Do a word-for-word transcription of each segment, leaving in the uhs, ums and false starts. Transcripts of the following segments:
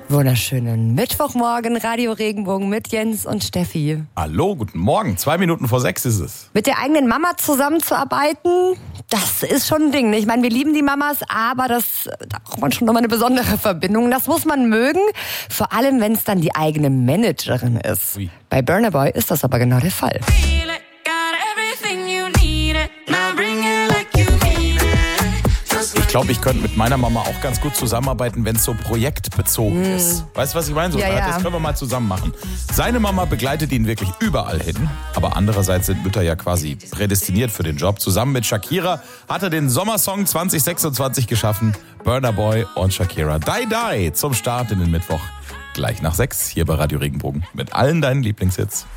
Wunderschönen Mittwochmorgen, Radio Regenbogen mit Jens und Steffi. Hallo, guten Morgen. Zwei Minuten vor sechs ist es. Mit der eigenen Mama zusammenzuarbeiten, das ist schon ein Ding. Ich meine, wir lieben die Mamas, aber das, da braucht man schon nochmal eine besondere Verbindung. Das muss man mögen, vor allem wenn es dann die eigene Managerin ist. Ui. Bei Burna Boy ist das aber genau der Fall. Ich glaube, ich könnte mit meiner Mama auch ganz gut zusammenarbeiten, wenn es so projektbezogen mm. ist. Weißt du, was ich meine? So, ja, ja. Das können wir mal zusammen machen. Seine Mama begleitet ihn wirklich überall hin. Aber andererseits sind Mütter ja quasi prädestiniert für den Job. Zusammen mit Shakira hat er den Sommersong zwanzig sechsundzwanzig geschaffen. Burna Boy und Shakira. Die Die zum Start in den Mittwoch. Gleich nach sechs hier bei Radio Regenbogen. Mit allen deinen Lieblingshits.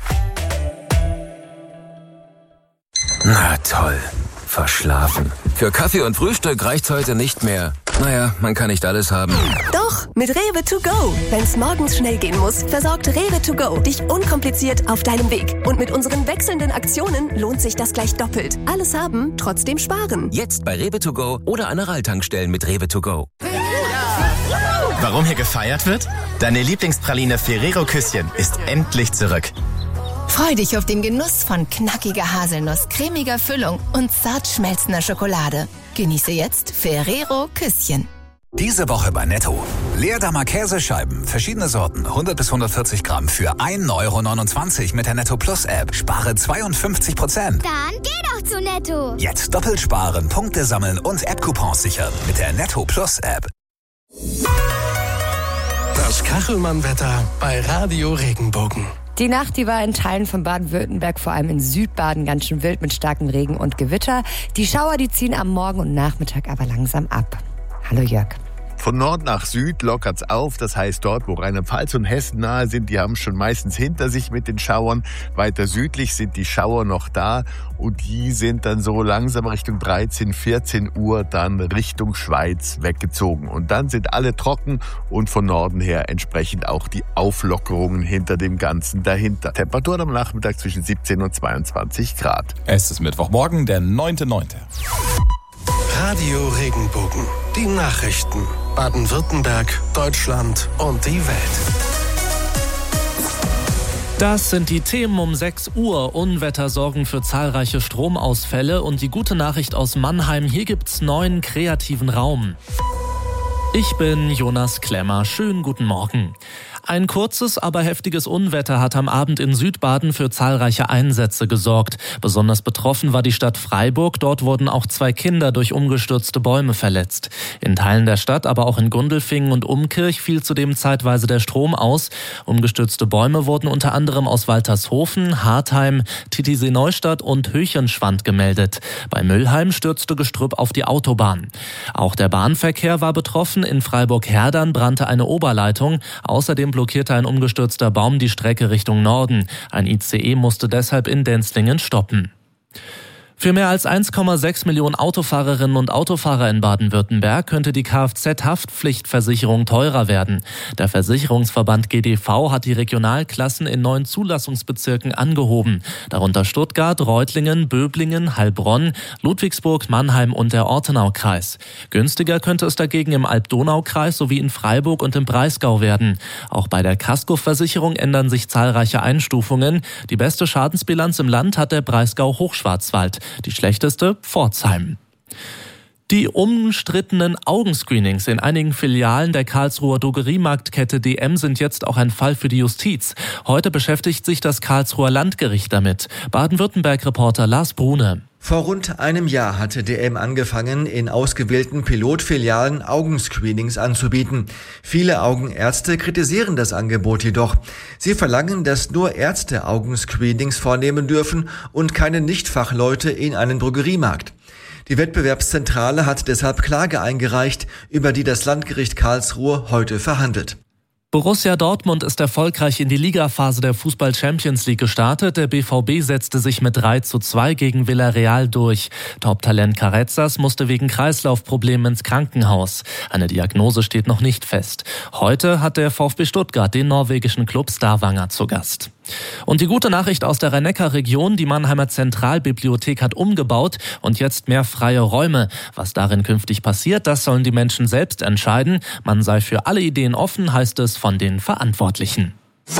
Na toll. Verschlafen. Für Kaffee und Frühstück reicht's heute nicht mehr. Naja, man kann nicht alles haben. Doch, mit Rewe to go. Wenn's morgens schnell gehen muss, versorgt Rewe to go dich unkompliziert auf deinem Weg. Und mit unseren wechselnden Aktionen lohnt sich das gleich doppelt. Alles haben, trotzdem sparen. Jetzt bei Rewe to go oder Aral-Tankstellen mit Rewe to go. Warum hier gefeiert wird? Deine Lieblingspraline Ferrero Küsschen ist endlich zurück. Freu dich auf den Genuss von knackiger Haselnuss, cremiger Füllung und zart schmelzender Schokolade. Genieße jetzt Ferrero Küsschen. Diese Woche bei Netto. Leerdammer Käsescheiben, verschiedene Sorten, hundert bis hundertvierzig Gramm für ein Euro neunundzwanzig mit der Netto Plus App. Spare zweiundfünfzig Prozent. Dann geh doch zu Netto. Jetzt doppelt sparen, Punkte sammeln und App-Coupons sichern mit der Netto Plus App. Das Kachelmann-Wetter bei Radio Regenbogen. Die Nacht, die war in Teilen von Baden-Württemberg, vor allem in Südbaden, ganz schön wild mit starkem Regen und Gewitter. Die Schauer, die ziehen am Morgen und Nachmittag aber langsam ab. Hallo Jörg. Von Nord nach Süd lockert's auf. Das heißt, dort, wo Rheinland-Pfalz und Hessen nahe sind, die haben schon meistens hinter sich mit den Schauern. Weiter südlich sind die Schauer noch da und die sind dann so langsam Richtung dreizehn, vierzehn Uhr dann Richtung Schweiz weggezogen. Und dann sind alle trocken und von Norden her entsprechend auch die Auflockerungen hinter dem Ganzen dahinter. Temperaturen am Nachmittag zwischen siebzehn und zweiundzwanzig Grad. Es ist Mittwochmorgen, der neunter neunter Radio Regenbogen. Die Nachrichten. Baden-Württemberg, Deutschland und die Welt. Das sind die Themen um sechs Uhr. Unwetter sorgen für zahlreiche Stromausfälle und die gute Nachricht aus Mannheim, hier gibt's neuen kreativen Raum. Ich bin Jonas Klemmer. Schönen guten Morgen. Ein kurzes, aber heftiges Unwetter hat am Abend in Südbaden für zahlreiche Einsätze gesorgt. Besonders betroffen war die Stadt Freiburg. Dort wurden auch zwei Kinder durch umgestürzte Bäume verletzt. In Teilen der Stadt, aber auch in Gundelfingen und Umkirch fiel zudem zeitweise der Strom aus. Umgestürzte Bäume wurden unter anderem aus Waltershofen, Hartheim, Titisee-Neustadt und Höchenschwand gemeldet. Bei Müllheim stürzte Gestrüpp auf die Autobahn. Auch der Bahnverkehr war betroffen. In Freiburg-Herdern brannte eine Oberleitung. Außerdem blockierte ein umgestürzter Baum die Strecke Richtung Norden. Ein I C E musste deshalb in Denzlingen stoppen. Für mehr als eins Komma sechs Millionen Autofahrerinnen und Autofahrer in Baden-Württemberg könnte die Kfz-Haftpflichtversicherung teurer werden. Der Versicherungsverband G D V hat die Regionalklassen in neun Zulassungsbezirken angehoben. Darunter Stuttgart, Reutlingen, Böblingen, Heilbronn, Ludwigsburg, Mannheim und der Ortenaukreis. Günstiger könnte es dagegen im Alb-Donau-Kreis sowie in Freiburg und im Breisgau werden. Auch bei der Kaskoversicherung ändern sich zahlreiche Einstufungen. Die beste Schadensbilanz im Land hat der Breisgau-Hochschwarzwald. Die schlechteste Pforzheim. Die umstrittenen Augenscreenings in einigen Filialen der Karlsruher Drogeriemarktkette D M sind jetzt auch ein Fall für die Justiz. Heute beschäftigt sich das Karlsruher Landgericht damit. Baden-Württemberg-Reporter Lars Brune. Vor rund einem Jahr hatte D M angefangen, in ausgewählten Pilotfilialen Augenscreenings anzubieten. Viele Augenärzte kritisieren das Angebot jedoch. Sie verlangen, dass nur Ärzte Augenscreenings vornehmen dürfen und keine Nichtfachleute in einen Drogeriemarkt. Die Wettbewerbszentrale hat deshalb Klage eingereicht, über die das Landgericht Karlsruhe heute verhandelt. Borussia Dortmund ist erfolgreich in die Ligaphase der Fußball-Champions League gestartet. Der B V B setzte sich mit drei zu zwei gegen Villarreal durch. Top-Talent Carrezzas musste wegen Kreislaufproblemen ins Krankenhaus. Eine Diagnose steht noch nicht fest. Heute hat der VfB Stuttgart den norwegischen Klub Stavanger zu Gast. Und die gute Nachricht aus der Rhein-Neckar-Region, die Mannheimer Zentralbibliothek hat umgebaut und jetzt mehr freie Räume. Was darin künftig passiert, das sollen die Menschen selbst entscheiden. Man sei für alle Ideen offen, heißt es von den Verantwortlichen.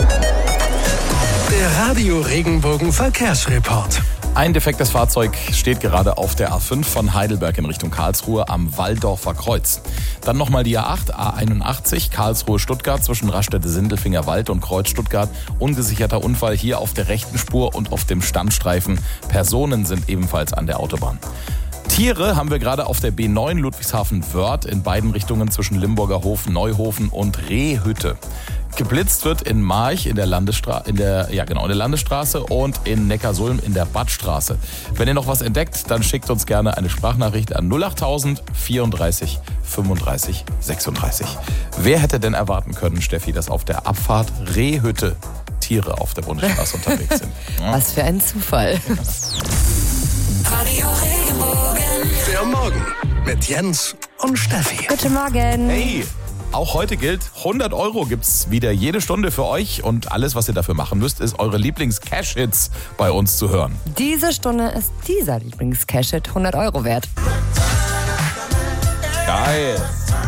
Der Radio Regenbogen Verkehrsreport. Ein defektes Fahrzeug steht gerade auf der A fünf von Heidelberg in Richtung Karlsruhe am Walldorfer Kreuz. Dann nochmal die A acht, A einundachtzig, Karlsruhe-Stuttgart zwischen Raststätte-Sindelfinger-Wald und Kreuz Stuttgart. Ungesicherter Unfall hier auf der rechten Spur und auf dem Standstreifen. Personen sind ebenfalls an der Autobahn. Tiere haben wir gerade auf der B neun Ludwigshafen-Wörth in beiden Richtungen zwischen Limburger Hof, Neuhofen und Rehhütte. Geblitzt wird in March in der, Landesstra- in, der, ja genau, in der Landesstraße und in Neckarsulm in der Badstraße. Wenn ihr noch was entdeckt, dann schickt uns gerne eine Sprachnachricht an null achttausend vierunddreißig fünfunddreißig sechsunddreißig. Wer hätte denn erwarten können, Steffi, dass auf der Abfahrt Rehhütte Tiere auf der Bundesstraße unterwegs sind? Ja. Was für ein Zufall. Radio Regenbogen. Der Morgen mit Jens und Steffi. Guten Morgen. Hey! Auch heute gilt, hundert Euro gibt's wieder jede Stunde für euch und alles, was ihr dafür machen müsst, ist eure Lieblings-Cash-Hits bei uns zu hören. Diese Stunde ist dieser Lieblings-Cash-Hit hundert Euro wert. Geil.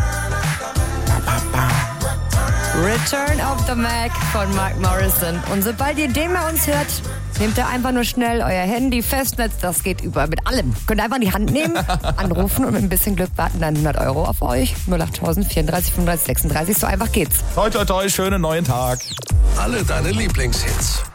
Return of the Mac von Mark Morrison. Und sobald ihr den bei uns hört, nehmt ihr einfach nur schnell euer Handy, Festnetz, das geht über mit allem. Könnt ihr einfach in die Hand nehmen, anrufen und mit ein bisschen Glück warten dann hundert Euro auf euch. null achttausend vierunddreißig fünfunddreißig sechsunddreißig, so einfach geht's. Toi, toi, toi, schönen neuen Tag. Alle deine Lieblingshits.